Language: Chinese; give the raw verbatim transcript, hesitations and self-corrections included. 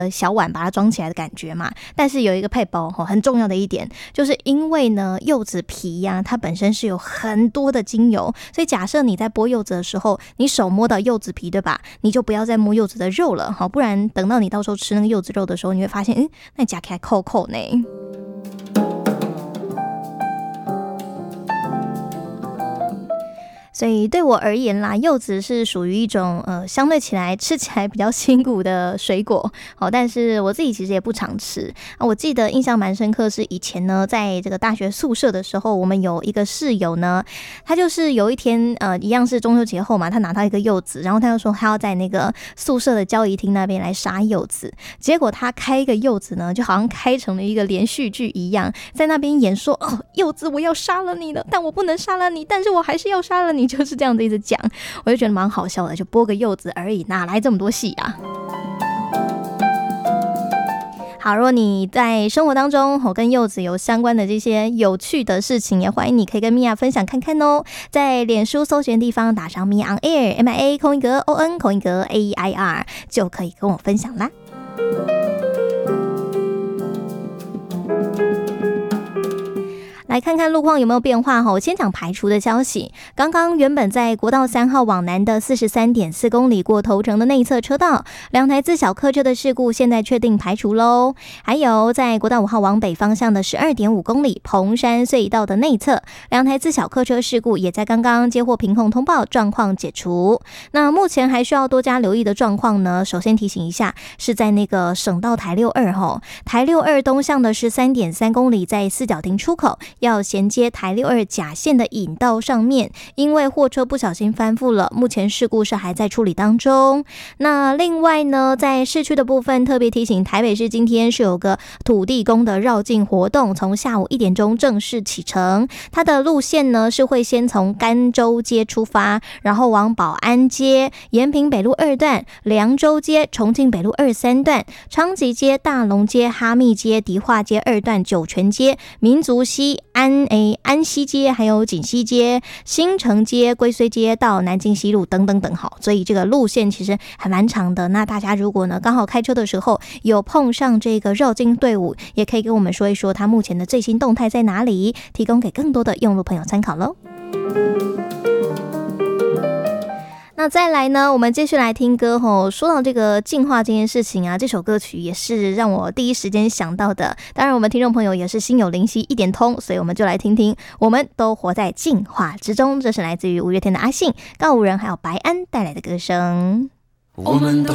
小碗把它装起来的感觉嘛。但是有一个配包很重要的一点，就是因为呢柚子皮呀、啊，它本身是有很多的精油，所以假设你在剥柚子的时候，你手摸到柚子皮，对吧？你就不要再摸柚子的肉了，好，不然等到你到时候吃那个柚子肉的时候，你会发现，嗯，那夹起来扣扣呢。所以对我而言啦，柚子是属于一种呃相对起来吃起来比较辛苦的水果，好，但是我自己其实也不常吃啊。我记得印象蛮深刻是以前呢，在这个大学宿舍的时候，我们有一个室友呢，他就是有一天呃一样是中秋节后嘛，他拿到一个柚子，然后他就说他要在那个宿舍的交谊厅那边来杀柚子，结果他开一个柚子呢，就好像开成了一个连续剧一样，在那边演说哦，柚子我要杀了你了，但我不能杀了你，但是我还是要杀了你。就是这样子一直讲，我就觉得蛮好笑的，就剥个柚子而已，哪来这么多戏啊？好，如果你在生活当中哦跟柚子有相关的这些有趣的事情，也欢迎你可以跟米娅分享看看哦。在脸书搜寻的地方打上 Mia on Air M I A 空一格 O N 空一格 A E I R 就可以跟我分享啦。来看看路况有没有变化。我先讲排除的消息。刚刚原本在国道三号往南的 四十三点四公里过头城的内侧车道，两台自小客车的事故现在确定排除咯。还有在国道五号往北方向的 十二点五公里蓬山隧道的内侧，两台自小客车事故也在刚刚接获凭控通报，状况解除。那目前还需要多加留意的状况呢，首先提醒一下，是在那个省道台六二吼，台六二东向的 十三点三公里在四角亭出口，要衔接台六二甲线的引道上面，因为货车不小心翻覆了，目前事故是还在处理当中。那另外呢，在市区的部分特别提醒，台北市今天是有个土地公的绕境活动，从下午一点钟正式启程。它的路线呢是会先从甘州街出发，然后往保安街、延平北路二段、凉州街、重庆北路二三段、昌吉街、大龙街、哈密街、迪化街二段、酒泉街、民族西、安诶安西街，还有锦西街、新城街、龟虽街到南京西路等等等。好，所以这个路线其实还蛮长的。那大家如果呢刚好开车的时候有碰上这个绕境队伍，也可以跟我们说一说它目前的最新动态在哪里，提供给更多的用路朋友参考咯。那再来呢，我们继续来听歌吼。说到这个净化这件事情啊，这首歌曲也是让我第一时间想到的。当然我们听众朋友也是心有灵犀一点通，所以我们就来听听我们都活在净化之中。这是来自于五月天的阿信、告五人还有白安带来的歌声。我们都